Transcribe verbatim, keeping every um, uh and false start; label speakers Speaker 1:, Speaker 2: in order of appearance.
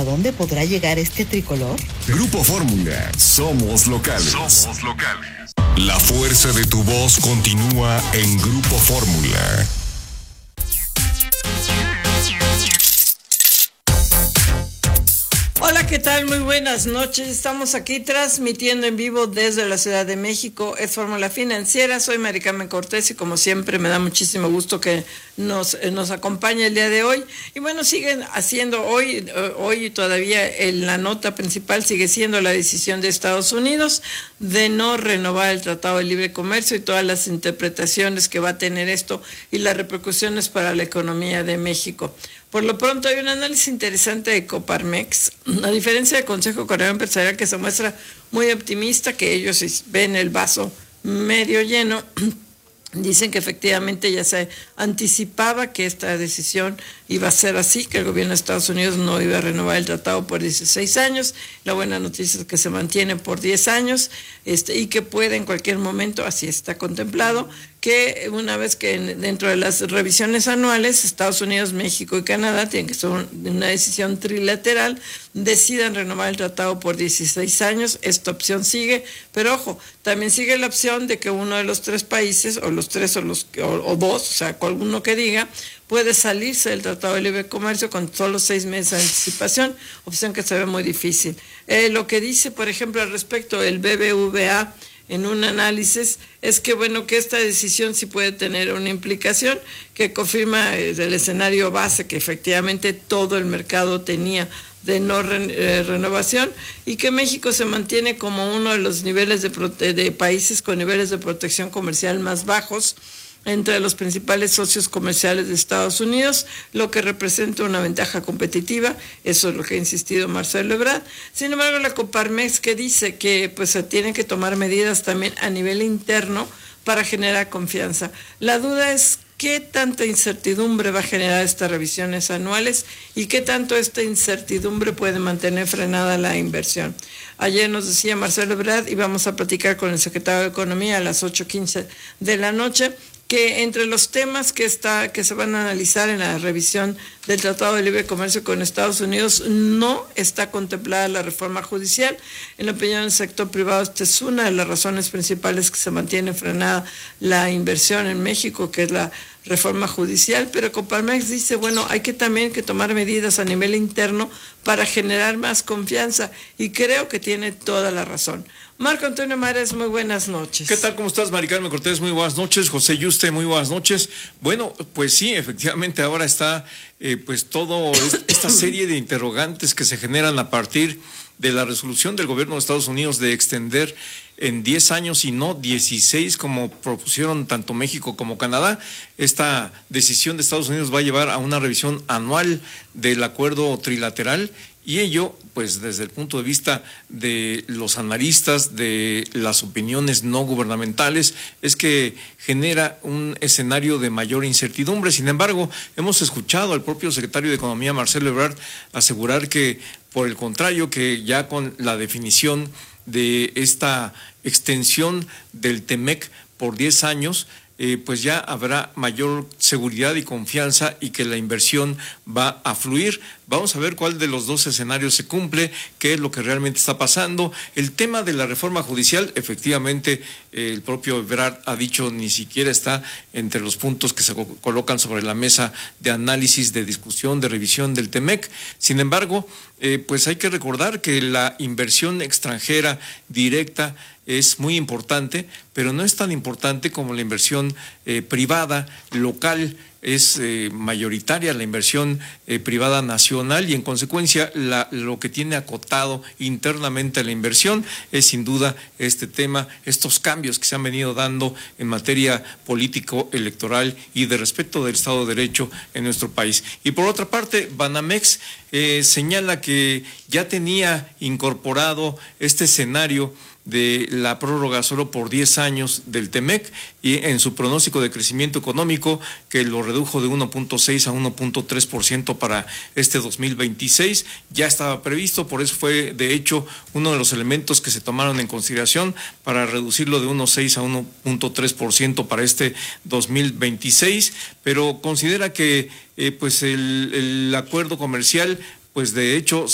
Speaker 1: ¿hasta dónde podrá llegar este tricolor?
Speaker 2: Grupo Fórmula, somos locales.
Speaker 3: Somos locales.
Speaker 2: La fuerza de tu voz continúa en Grupo Fórmula.
Speaker 4: Hola, ¿qué tal? Muy buenas noches. Estamos aquí transmitiendo en vivo desde la Ciudad de México. Es Fórmula Financiera. Soy Mari Carmen Cortés y como siempre me da muchísimo gusto que nos, nos acompañe el día de hoy. Y bueno, siguen haciendo hoy, hoy todavía en la nota principal sigue siendo la decisión de Estados Unidos de no renovar el Tratado de Libre Comercio y todas las interpretaciones que va a tener esto y las repercusiones para la economía de México. Por lo pronto hay un análisis interesante de Coparmex, a diferencia del Consejo Coordinador Empresarial que se muestra muy optimista, que ellos ven el vaso medio lleno. Dicen que efectivamente ya se anticipaba que esta decisión iba a ser así, que el gobierno de Estados Unidos no iba a renovar el tratado por dieciséis años. La buena noticia es que se mantiene por diez años este, y que puede en cualquier momento, así está contemplado, que una vez que en, dentro de las revisiones anuales, Estados Unidos, México y Canadá, tienen que ser una decisión trilateral, decidan renovar el tratado por dieciséis años. Esta opción sigue, pero ojo, también sigue la opción de que uno de los tres países, o los tres o los o, o dos, o sea, alguno que diga, puede salirse del Tratado de Libre Comercio con solo seis meses de anticipación, opción que se ve muy difícil. Eh, lo que dice, por ejemplo, al respecto el B B V A en un análisis es que, bueno, que esta decisión sí puede tener una implicación que confirma eh, el escenario base que efectivamente todo el mercado tenía de no re, eh, renovación y que México se mantiene como uno de los niveles de, prote de países con niveles de protección comercial más bajos entre los principales socios comerciales de Estados Unidos, lo que representa una ventaja competitiva. Eso es lo que ha insistido Marcelo Ebrard. Sin embargo, la Coparmex que dice que pues se tienen que tomar medidas también a nivel interno para generar confianza. La duda es qué tanta incertidumbre va a generar estas revisiones anuales y qué tanto esta incertidumbre puede mantener frenada la inversión. Ayer nos decía Marcelo Ebrard y vamos a platicar con el secretario de Economía a las ocho quince de la noche, que entre los temas que está que se van a analizar en la revisión del Tratado de Libre Comercio con Estados Unidos no está contemplada la reforma judicial. En la opinión del sector privado, esta es una de las razones principales que se mantiene frenada la inversión en México, que es la reforma judicial, pero Coparmex dice, bueno, hay que también que tomar medidas a nivel interno para generar más confianza, y creo que tiene toda la razón. Marco Antonio Mares, muy buenas noches.
Speaker 5: ¿Qué tal? ¿Cómo estás, Mari Carmen Cortés? Muy buenas noches. José Yuste, muy buenas noches. Bueno, pues sí, efectivamente ahora está eh, pues todo esta serie de interrogantes que se generan a partir de la resolución del gobierno de Estados Unidos de extender en diez años y no dieciséis como propusieron tanto México como Canadá. Esta decisión de Estados Unidos va a llevar a una revisión anual del acuerdo trilateral, y ello, pues desde el punto de vista de los analistas, de las opiniones no gubernamentales, es que genera un escenario de mayor incertidumbre. Sin embargo, hemos escuchado al propio secretario de Economía, Marcelo Ebrard, asegurar que, por el contrario, que ya con la definición de esta extensión del TEMEC por diez años, Eh, pues ya habrá mayor seguridad y confianza y que la inversión va a fluir. Vamos a ver cuál de los dos escenarios se cumple, qué es lo que realmente está pasando. El tema de la reforma judicial, efectivamente, eh, el propio Ebrard ha dicho ni siquiera está entre los puntos que se co colocan sobre la mesa de análisis, de discusión, de revisión del TEMEC. Sin embargo, eh, pues hay que recordar que la inversión extranjera directa es muy importante, pero no es tan importante como la inversión eh, privada, local. Es eh, mayoritaria la inversión eh, privada nacional, y en consecuencia la, lo que tiene acotado internamente la inversión es sin duda este tema, estos cambios que se han venido dando en materia político-electoral y de respeto del Estado de Derecho en nuestro país. Y por otra parte, Banamex eh, señala que ya tenía incorporado este escenario de la prórroga solo por diez años del TEMEC, y en su pronóstico de crecimiento económico, que lo redujo de uno punto seis a uno punto tres por ciento para este dos mil veintiséis, ya estaba previsto. Por eso fue de hecho uno de los elementos que se tomaron en consideración para reducirlo de uno punto seis a uno punto tres por ciento para este dos mil veintiséis, pero considera que eh, pues el, el acuerdo comercial, pues de hecho